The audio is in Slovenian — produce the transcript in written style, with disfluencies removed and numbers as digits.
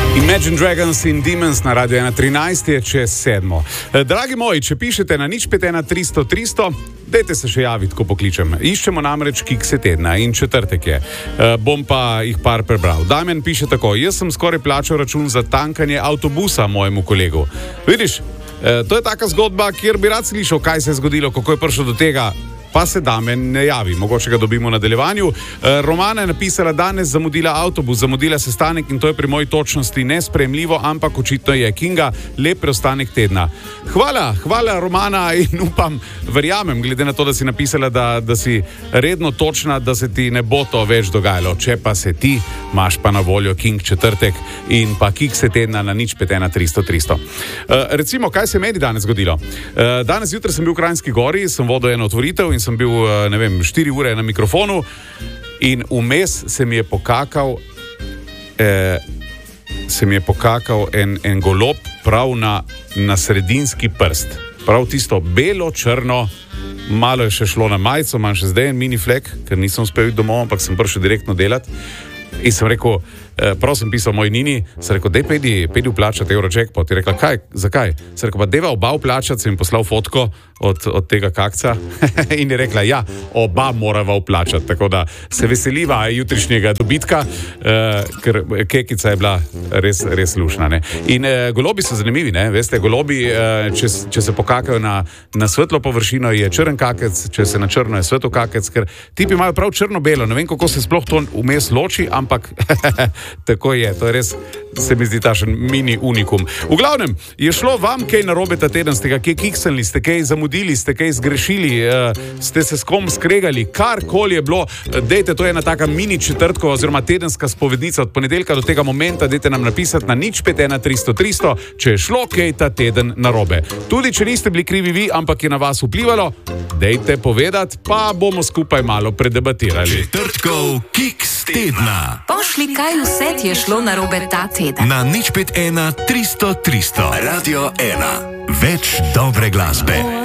Imagine Dragons in Demons na Radio 1.13 je čez 7. Dragi moji, če pišete na 051 dajte se še javiti, ko pokličem. Iščemo namreč kikse tedna in četrtek je. Bom pa jih par prebral. Damjan piše tako: jaz sem skoraj plačal račun za tankanje avtobusa mojemu kolegu. Vidiš, to je taka zgodba, kjer bi rad slišal, kaj se je zgodilo, kako je prišel do tega. Pa se Damjan ne javi, mogoče ga dobimo v nadaljevanju. Romana je napisala: danes zamudila avtobus, zamudila sestanek in to je pri moji točnosti nesprejemljivo, ampak očitno je Kinga. Lep preostanek tedna. Hvala Romana in upam, verjamem, glede na to, da si napisala, da si redno točna, da se ti ne bo to več dogajalo. Če pa se ti, imaš pa na voljo King četrtek in pa kikse tedna na 051 Recimo, kaj se je meni danes zgodilo? Danes zjutraj sem bil v Kranjski Gori, sem vodil eno otvoritev in sem bil, 4 ure na mikrofonu in vmes se mi je pokakal en golob prav na sredinski prst. Prav tisto belo-črno, malo je še šlo na majico, imam še zdaj en mini flek, ker nisem uspel iti domov, ampak sem prišel direktno delati. In sem rekel, prav sem pisal moji nini, sem rekel, dej pejdi vplačati Eurojackpot. Je rekla, kaj, zakaj? Sem rekel, pa deva oba vplačati, sem jim poslal fotko od tega kakca in je rekla, ja, oba morava vplačati. Tako da se veseliva jutrišnjega dobitka, ker kekica je bila res lušna. Ne? In golobi so zanimivi, ne? Veste, golobi, če se pokakajo na svetlo površino, je črn kakec, če se na črno je svetlo kakec, ker tipi imajo prav črno-belo, ne vem, kako se sploh to vmes loči, ampak tako je, to je res, se mi zdi tašen mini unikum. V glavnem, je šlo vam kaj narobe ta teden, ste ga kaj kiksali, ste kaj zamudili, ste kaj zgrešili, ste se s kom skregali, karkoli je bilo, dejte, to je ena taka mini četrtkova oziroma tedenska spovednica od ponedeljka do tega momenta, dejte nam napisati na 051 če je šlo kaj ta teden narobe. Tudi če niste bili krivi vi, ampak je na vas vplivalo, dejte povedati, pa bomo skupaj malo predebatirali. Četrtkov kiks tedna. Pošli, kaj vse ti je šlo narobe ta teden. Na 051 300 300. Radio 1. Več dobre glasbe.